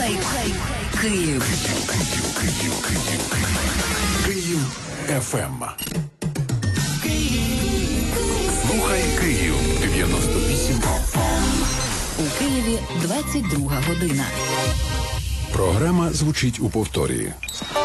Київ. Київ ФМ. Слухай Київ 98 FM. У Києві 22 година. Програма звучить у повторі.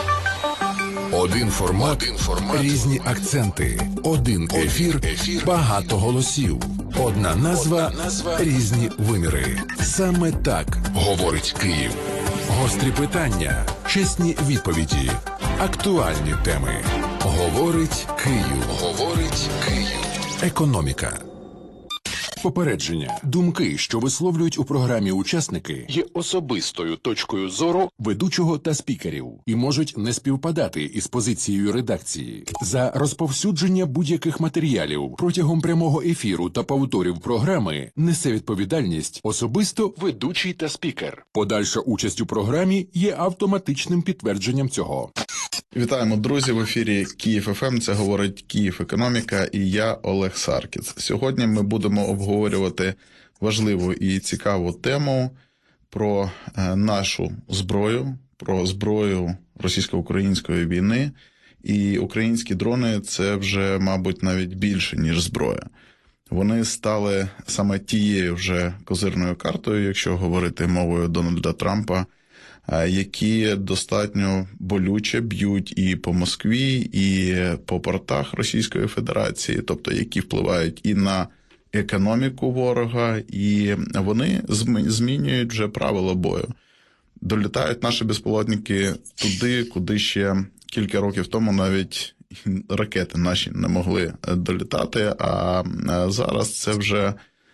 Один формат, різні акценти. Один ефір, багато голосів. Одна назва, різні виміри. Саме так говорить Київ. Гострі питання, чесні відповіді, актуальні теми. Говорить Київ. Говорить Київ. Економіка. Попередження. Думки, що висловлюють у програмі учасники, є особистою точкою зору ведучого та спікерів і можуть не співпадати із позицією редакції. За розповсюдження будь-яких матеріалів протягом прямого ефіру та повторів програми несе відповідальність особисто ведучий та спікер. Подальша участь у програмі є автоматичним підтвердженням цього. Вітаємо, друзі, в ефірі Київ ФМ, це говорить Київ Економіка і я, Олег Саркіц. Сьогодні ми будемо обговорювати важливу і цікаву тему про нашу зброю, про зброю російсько-української війни. І українські дрони – це вже, мабуть, навіть більше, ніж зброя. Вони стали саме тією вже козирною картою, якщо говорити мовою Дональда Трампа, які достатньо болюче б'ють і по Москві, і по портах Російської Федерації, тобто які впливають і на економіку ворога, і вони змінюють вже правила бою. Долітають наші безпілотники туди, куди ще кілька років тому навіть ракети наші не могли долітати, а зараз це вже,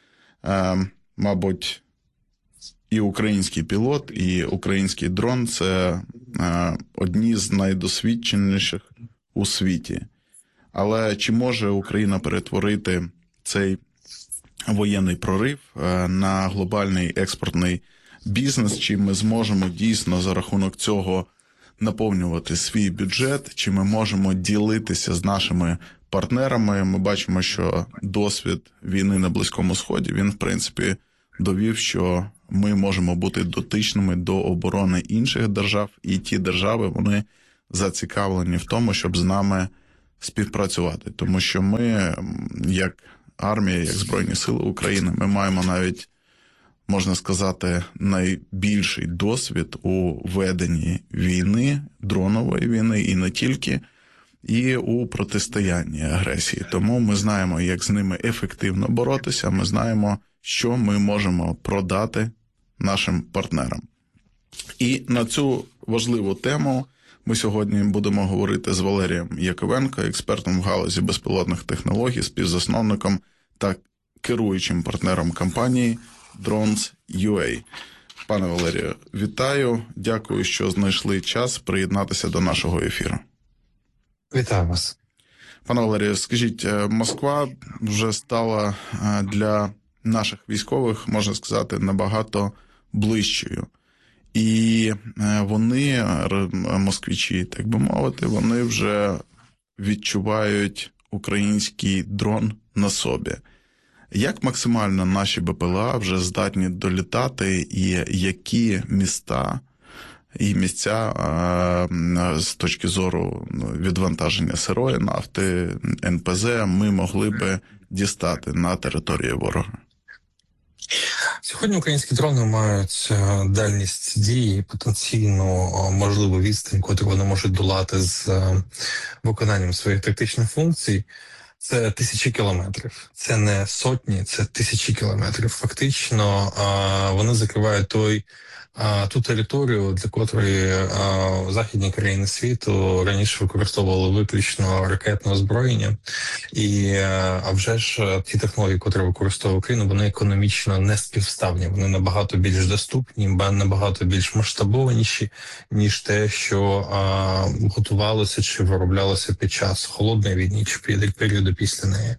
мабуть, і український пілот, і український дрон – це одні з найдосвідченіших у світі. Але чи може Україна перетворити цей воєнний прорив на глобальний експортний бізнес? Чи ми зможемо дійсно за рахунок цього наповнювати свій бюджет? Чи ми можемо ділитися з нашими партнерами? Ми бачимо, що досвід війни на Близькому Сході, він, в принципі, довів, що ми можемо бути дотичними до оборони інших держав, і ті держави, вони зацікавлені в тому, щоб з нами співпрацювати. Тому що ми, як армія, як Збройні Сили України, ми маємо навіть, можна сказати, найбільший досвід у веденні війни, дронової війни, і не тільки, і у протистоянні агресії. Тому ми знаємо, як з ними ефективно боротися, ми знаємо, що ми можемо продати нашим партнерам. І на цю важливу тему ми сьогодні будемо говорити з Валерієм Яковенко, експертом в галузі безпілотних технологій, співзасновником та керуючим партнером компанії Drones.ua. Пане Валерію, вітаю. Дякую, що знайшли час приєднатися до нашого ефіру. Вітаю вас. Пане Валерію, скажіть, Москва вже стала для наших військових, можна сказати, набагато ближчою. І вони, москвичі, так би мовити, вони вже відчувають український дрон на собі. Як максимально наші БПЛА вже здатні долітати, і які міста і місця з точки зору відвантаження сирої нафти, НПЗ ми могли би дістати на території ворога? Сьогодні українські дрони мають дальність дії, потенційно можливу відстань, котру вони можуть долати з виконанням своїх тактичних функцій. Це тисячі кілометрів. Це не сотні, це тисячі кілометрів. Фактично вони закривають ту територію, для котрої західні країни світу раніше використовували виключно ракетне озброєння. А вже ж ті технології, котрі використовує Україна, вони економічно не співставні. Вони набагато більш доступні, набагато більш масштабованіші, ніж те, що готувалося чи вироблялося під час холодної війни чи періоду після неї.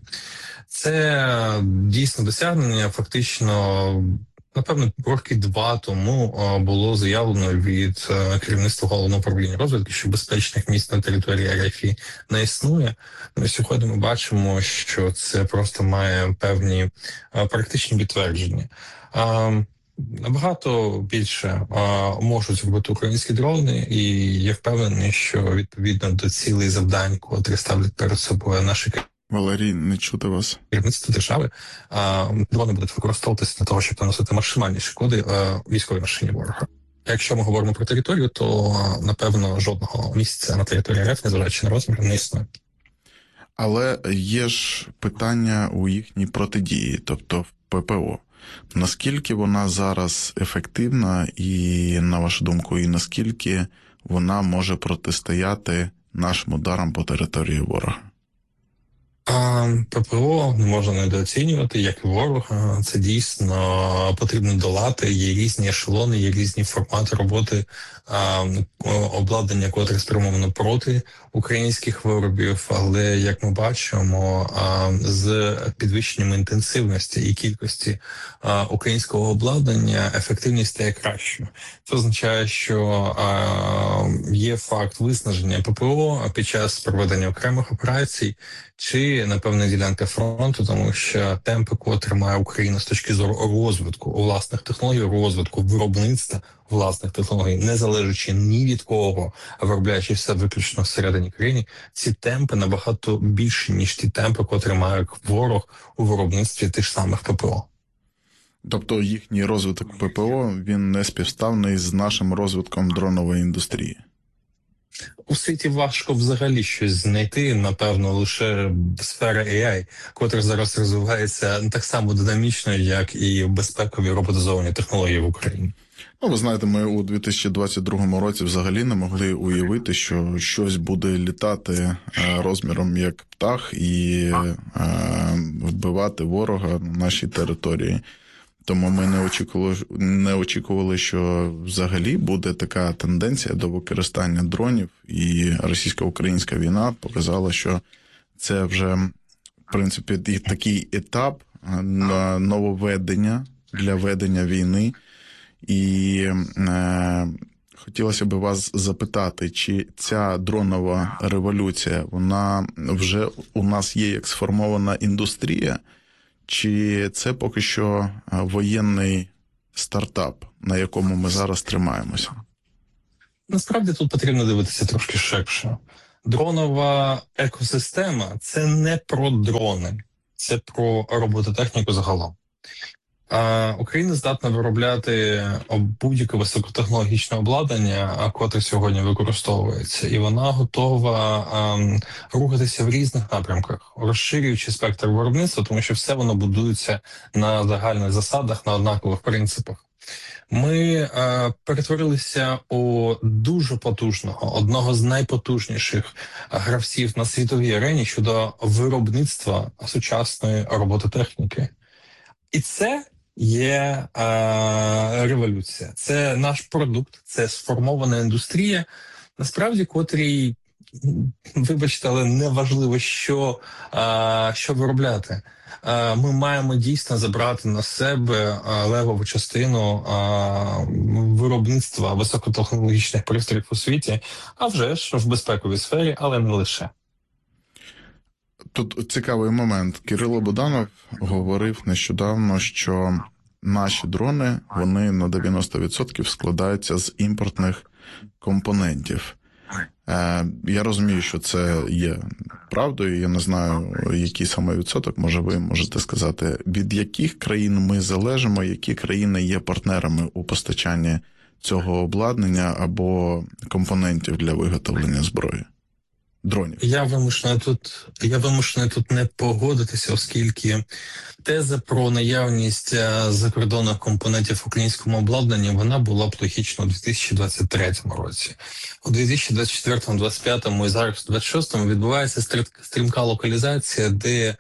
Це дійсно досягнення. Фактично, напевно, роки 2 тому було заявлено від керівництва Головного управління розвідки, що безпечних місць на території РФ не існує. Сьогодні ми бачимо, що це просто має певні практичні підтвердження. Набагато більше можуть робити українські дрони, і я впевнений, що відповідно до цілей завдань, котрі ставлять перед собою наші Валерій, не чути вас. керівництво держави, дрони будуть використовуватися для того, щоб наносити максимальні шкоди військовій машині ворога. Якщо ми говоримо про територію, то напевно жодного місця на території РФ, незважаючи на розмір, не існує. Але є ж питання у їхній протидії, тобто в ППО. Наскільки вона зараз ефективна і, на вашу думку, і наскільки вона може протистояти нашим ударам по території ворога? ППО не можна недооцінювати, як і ворога. Це дійсно потрібно долати. Є різні ешелони, є різні формати роботи, обладнання, котре спрямовано проти українських виробів. Але, як ми бачимо, з підвищенням інтенсивності і кількості українського обладнання ефективність стає кращою. Це означає, що є факт виснаження ППО під час проведення окремих операцій, чи на певних ділянках фронту, тому що темпи, котрі має Україна з точки зору розвитку власних технологій, розвитку виробництва власних технологій, не залежачи ні від кого, а виробляючи все виключно всередині країни, ці темпи набагато більші, ніж ті темпи, котрі має ворог у виробництві тих самих ППО. Тобто їхній розвиток ППО, він не співставний з нашим розвитком дронової індустрії? У світі важко взагалі щось знайти, напевно, лише сфера AI, котра зараз розвивається так само динамічно, як і безпекові роботизовані технології в Україні. Ну, ви знаєте, ми у 2022 році взагалі не могли уявити, що щось буде літати розміром як птах і вбивати ворога на нашій території. Тому ми не очікували, що взагалі буде така тенденція до використання дронів, і російсько-українська війна показала, що це вже, в принципі, такий етап нововведення для ведення війни. І хотілося б вас запитати, чи ця дронова революція, вона вже у нас є як сформована індустрія, чи це поки що воєнний стартап, на якому ми зараз тримаємося? Насправді тут потрібно дивитися трошки ширше. Дронова екосистема – це не про дрони, це про робототехніку загалом. Україна здатна виробляти будь-яке високотехнологічне обладнання, котре сьогодні використовується, і вона готова рухатися в різних напрямках, розширюючи спектр виробництва, тому що все воно будується на загальних засадах, на однакових принципах. Ми перетворилися у дуже потужного, одного з найпотужніших гравців на світовій арені щодо виробництва сучасної робототехніки. І це є революція. Це наш продукт, це сформована індустрія, насправді, котрій, вибачте, але не важливо, що виробляти. Ми маємо дійсно забрати на себе левову частину виробництва високотехнологічних пристроїв у світі, а вже ж в безпековій сфері, але не лише. Тут цікавий момент. Кирило Буданов говорив нещодавно, що наші дрони, вони на 90% складаються з імпортних компонентів. Я розумію, що це є правдою, я не знаю, який саме відсоток, може ви можете сказати, від яких країн ми залежимо, які країни є партнерами у постачанні цього обладнання або компонентів для виготовлення зброї? Дронів. Я вимушений тут не погодитися, оскільки теза про наявність закордонних компонентів в українському обладнанні, вона була б логічно у 2023 році. У 2024, 2025 і зараз у 2026 відбувається стрімка локалізація, де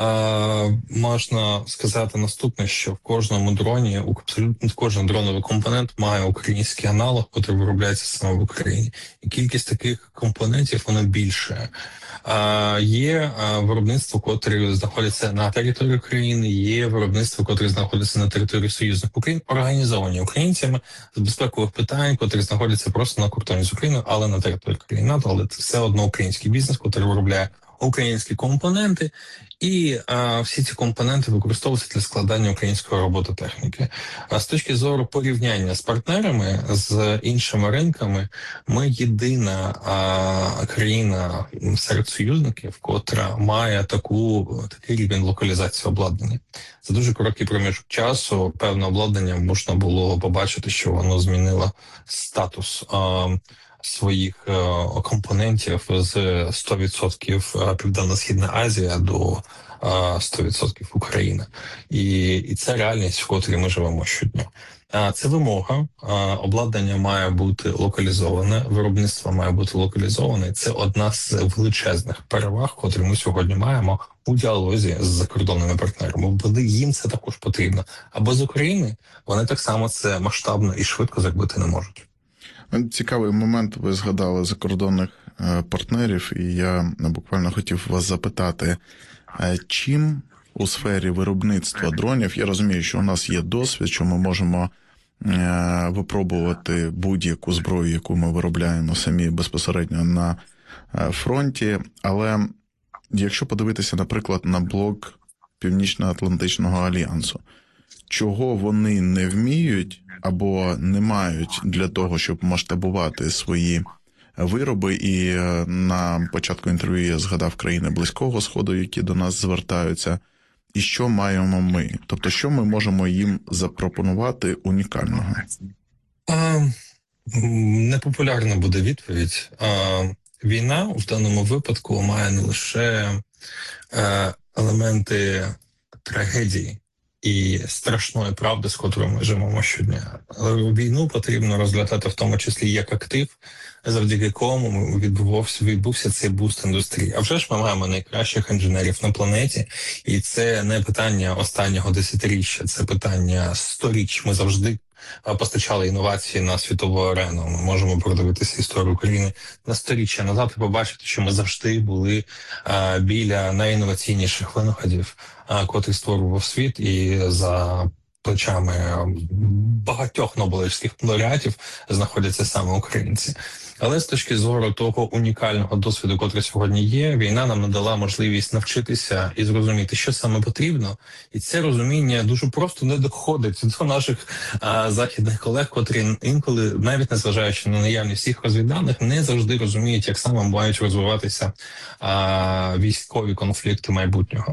можна сказати наступне, що в кожному дроні, абсолютно кожен дроновий компонент має український аналог, який виробляється саме в Україні. І кількість таких компонентів, вона більше. Є виробництво, котрі знаходяться на території України, є виробництво, котрі знаходяться на території союзних України, організовані українцями з безпекових питань, котрі знаходяться просто на кордоні з Україною, але на території країни НАТО, але це все одно український бізнес, котрий виробляє українські компоненти, і всі ці компоненти використовуються для складання української робототехніки. А з точки зору порівняння з партнерами, з іншими ринками, ми єдина країна серед союзників, котра має такий рівень локалізації обладнання. За дуже короткий проміжок часу певне обладнання можна було побачити, що воно змінило статус своїх компонентів з 100% Південно-Східна Азія до 100% Україна. І це реальність, в котрій ми живемо щодня. Це вимога, обладнання має бути локалізоване, виробництво має бути локалізоване. Це одна з величезних переваг, котрі ми сьогодні маємо у діалозі з закордонними партнерами, бо їм це також потрібно. А без України вони так само це масштабно і швидко зробити не можуть. Цікавий момент, ви згадали закордонних партнерів, і я буквально хотів вас запитати, чим у сфері виробництва дронів, я розумію, що у нас є досвід, що ми можемо випробувати будь-яку зброю, яку ми виробляємо самі безпосередньо на фронті, але якщо подивитися, наприклад, на блок Північно-Атлантичного альянсу, чого вони не вміють або не мають для того, щоб масштабувати свої вироби, і на початку інтерв'ю я згадав країни Близького Сходу, які до нас звертаються, і що маємо ми? Тобто, що ми можемо їм запропонувати унікального? Непопулярна буде відповідь. Війна в даному випадку має не лише елементи трагедії і страшної правди, з котрою ми живемо щодня. Але війну потрібно розглядати в тому числі як актив, завдяки кому відбувся цей буст індустрії. А вже ж ми маємо найкращих інженерів на планеті, і це не питання останнього десятиріччя, це питання сторіч. Ми завжди постачали інновації на світову арену. Ми можемо продивитися історію України на сторіччя назад і побачити, що ми завжди були біля найінноваційніших винаходів, котрі створював світ, і за плечами багатьох нобелівських лауреатів знаходяться саме українці. Але з точки зору того унікального досвіду, котрий сьогодні є, війна нам надала можливість навчитися і зрозуміти, що саме потрібно. І це розуміння дуже просто не доходить до наших західних колег, котрі інколи, навіть незважаючи на наявність всіх розвідданих, не завжди розуміють, як саме мають розвиватися військові конфлікти майбутнього.